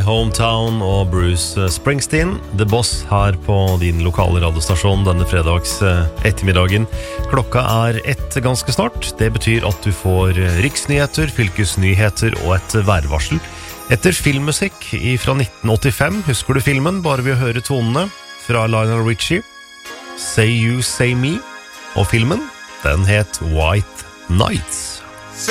Hometown og Bruce Springsteen, The Boss her på din lokale radiostasjon denne fredags ettermiddagen. Klokka 1 ganske snart. Det betyr at du får riksnyheter, fylkesnyheter og et værvarsel. Etter filmmusikk fra 1985, husker du filmen? Bare ved å høre tonene fra Lionel Richie. Say You, Say Me. Og filmen, den het White Nights.